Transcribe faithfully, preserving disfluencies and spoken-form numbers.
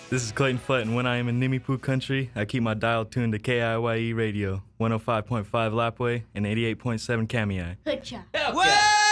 This is Clayton Flutt, and when I am in Nimipu country, I keep my dial tuned to K I Y E Radio, one oh five point five Lapway and eighty-eight point seven Kamiai. Hookshot. Hell yeah.